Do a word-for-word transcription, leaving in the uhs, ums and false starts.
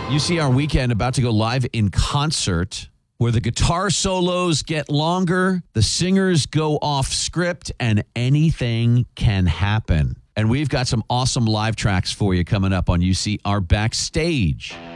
U C R Weekend about to go live in concert where the guitar solos get longer, the singers go off script, and anything can happen. And we've got some awesome live tracks for you coming up on U C R Backstage.